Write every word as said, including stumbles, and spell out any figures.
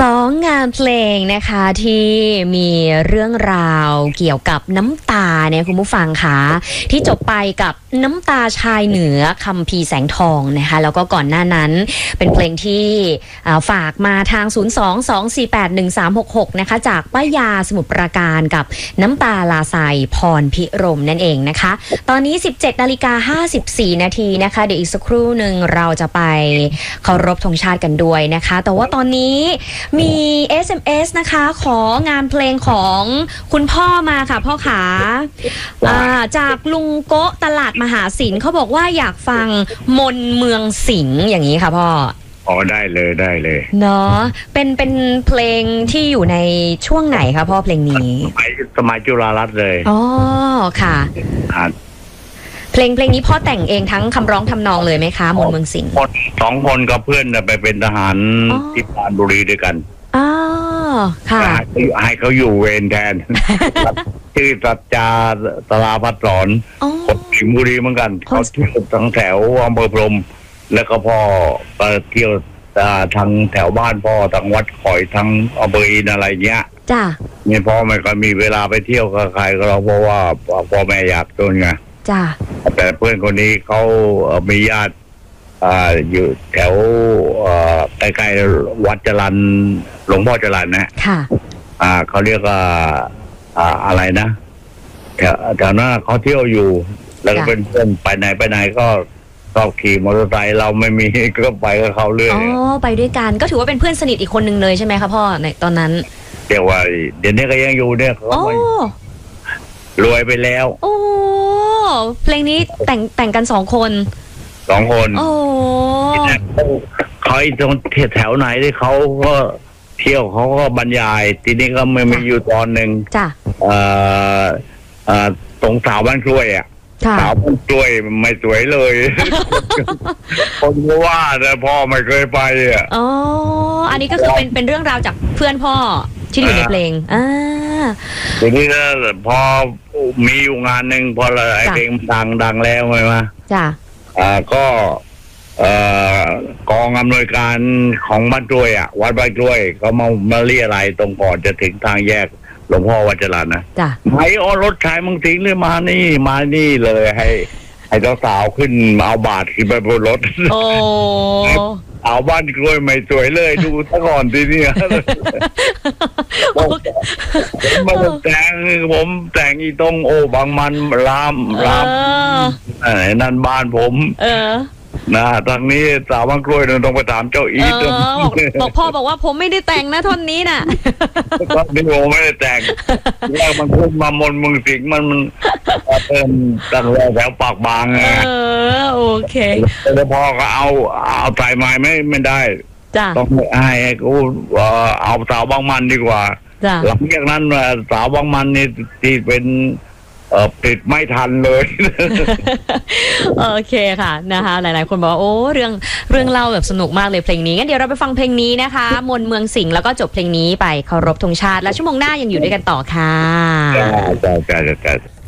สองงานเพลงนะคะที่มีเรื่องราวเกี่ยวกับน้ำตาเนี่ยคุณผู้ฟังคะที่จบไปกับน้ำตาชายเหนือคัมภีร์แสงทองนะคะแล้วก็ก่อนหน้านั้นเป็นเพลงที่ฝากมาทาง ศูนย์ สอง สอง สี่ แปด หนึ่ง สาม หก หก นะคะจากป้ายาสมุทรปราการกับน้ำตาลาไซพรพิรมนั่นเองนะคะตอนนี้ สิบเจ็ดนาฬิกาห้าสิบสี่นาทีนะคะเดี๋ยวอีกสักครู่หนึ่งเราจะไปเคารพธงชาติกันด้วยนะคะแต่ว่าตอนนี้มี เอส เอ็ม เอส นะคะของานเพลงของคุณพ่อมาค่ะพ่อขาจากลุงโกะตลาดมหาศิลป์เขาบอกว่าอยากฟังมนเมืองสิงห์อย่างนี้ค่ะพ่ออ๋อได้เลยได้เลยเนาะเป็นเป็นเพลงที่อยู่ในช่วงไหนคะพ่อเพลงนี้สมัยสมัยจุฬารัตน์เลยอ๋อค่ะเพลงเพลงนี้พ่อแต่งเองทั้งคำร้องทำนองเลยไหมคะมนเมืองสิงห์สองคนกับเพื่อนไปเป็นทหารที่ปรานบุรีด้วยกันอ๋อค่ะให้เขาอยู่เวรแทนชื่อสัจจาตลาพัฒน์สอนคนสิงห์บุรีเหมือนกันเขาเที่ยวทั้งแถวอำเภอพรหมแล้วก็พ่อไปเที่ยวทางแถวบ้านพ่อทางวัดข่อยทางอำเภออินอะไรเงี้ยจ้ะนี่พ่อไม่ก็มีเวลาไปเที่ยวกับใครก็เราเพราะว่าพ่อแม่อยากจนไงจ้ะแต่เพื่อนคนนี้เขามีญาติอยู่แถวใกล้ๆวัดจรัญหลวงพ่อจรัญนะค่ะอ่าเขาเรียกว่าอ่าอะไรนะแถวแถวนั้นเขาเที่ยวอยู่แล้วก็เป็นเพื่อนไปไหนไปไหนก็ก็ขี่มอเตอร์ไซค์เราไม่มีก็ไปกับเขาเรื่อยอ๋อไปด้วยกันก็ถือว่าเป็นเพื่อนสนิทอีกคนหนึ่งเลยใช่ไหมคะพ่อในตอนนั้นเดี๋ยวว่าเดี๋ยวนี้ก็ยังอยู่เนี่ยเขารวยไปแล้วโอ้เพลงนี้แต่งแต่งกันสองคนสองคนโอ้เขาตรงแถวไหนที่เขาก็เที่ยวเขาก็บรรยายทีนี้ก็ไม่มีอยู่ตอนหนึ่งจ้ะเอ่อเอ่อตรงสาวบ้านกล้วยอ่ะสาวบ้านกล้วยไม่สวยเลยคนก็ว่าแต่พ่อไม่เคยไปอ่ะอ๋ออันนี้ก็คือเป็นเป็นเรื่องราวจากเพื่อนพ่อที่อยู่ในเพลงอ่าทีนี้ก็พอมีอยู่งานหนึ่งพอไอ้เพลงดังดังแล้วไงวะจ้ะอ่าก็เอ่อกองอำนวยการของบ้านกล้วยอ่ะวัดบ้านกล้วยเขามามาเรียอะไรตรงก่อนจะถึงทางแยกหลวงพ่อวัดจรัญนะจ้ะไอ้อ๋อรถชายมึงทิ้งเลยมานี่มานี่เลยให้ให้เจ้าสาวขึ้นเอาบาตรขึ้นไปบนรถโอ้เอาบ้านกล้วยไม่สวยเลยดูซะก่อนทีนี้ผมมาแต่งผมแต่งอีตรงโอบางมันรามรามไอ้นั่นบ้านผมเออนะทางนี้สาวบ้านกล้วยต้องไปถามเจ้าอีทบอกพ่อบอกว่าผมไม่ได้แต่งนะท่อนนี้น่ะนี่ผมไม่ได้แต่งแล้วมันขึ้นมามนเมืองสิงห์มันมันเป็นตั้งแถวปากบางไงเออโอเคแล้วพ่อก็เอาเอาสายไม้ไม่ไม่ได้ต้องให้กูเอาสาวบางมันดีกว่าหลังจากนั้นสาวบางมันนี่ที่เป็นเออปิดไม่ทันเลยโอเคค่ะนะคะหลายๆคนบอกว่าโอ้เรื่องเรื่องเล่าแบบสนุกมากเลยเพลงนี้งั้นเดี๋ยวเราไปฟังเพลงนี้นะคะมนเมืองสิงห์แล้วก็จบเพลงนี้ไปเคารพธงชาติและชั่วโมงหน้ายังอยู่ด้วยกันต่อค่ะจ้าจ้าจ้าจ้า